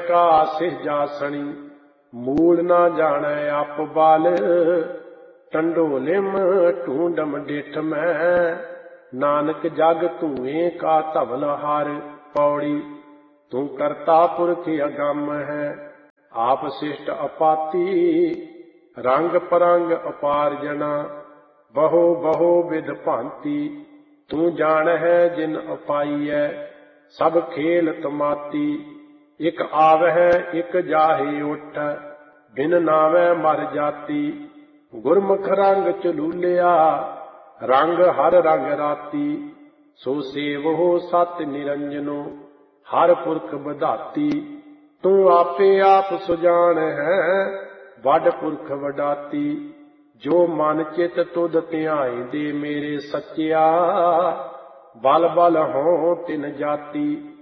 का सिरजासणी, मूल ना जाने आप बाल। टंडोलिम ढूंढम डिठ मैं, नानक जग धुएं का धवल हार। पौड़ी। तू करता पुरख अगम है, आप शिष्ट अपाती। रंग परंग अपार जना, बहो बहो विध भांति। तू जान है जिन अपाईऐ, सब खेल तमाती। इक आवै इक जाहे उठ, बिन नावै मर जाती। गुरमुख रंग चलूलिया, रंग हर रंग राती। सो सेवहो सत निरंजनो, हर पुरख बधाती। तू आपे आप सुजान है, वड पुरख वडाती। जो मन चित तुध ध्याई दे मेरे सच्चिया, बल बल हों तिन जाती।